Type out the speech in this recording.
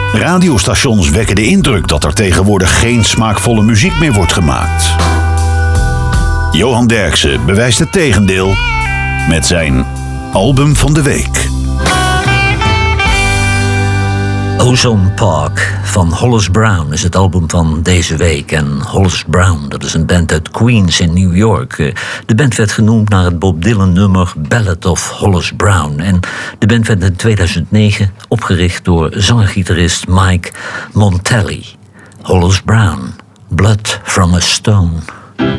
Radiostations wekken de indruk dat er tegenwoordig geen smaakvolle muziek meer wordt gemaakt. Johan Derksen bewijst het tegendeel met zijn album van de week. Ozone Park van Hollis Brown is het album van deze week. En Hollis Brown, dat is een band uit Queens in New York. De band werd genoemd naar het Bob Dylan nummer Ballad of Hollis Brown. En de band werd in 2009 opgericht door zanger-gitarist Mike Montelli. Hollis Brown, Blood from a Stone.